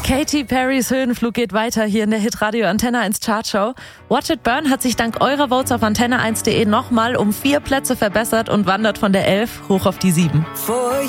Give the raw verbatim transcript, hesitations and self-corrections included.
Katy Perrys Höhenflug geht weiter hier in der Hitradio Antenne eins Chartshow. Watch It Burn hat sich dank eurer Votes auf antenne eins punkt de nochmal um vier Plätze verbessert und wandert von der elf hoch auf die sieben.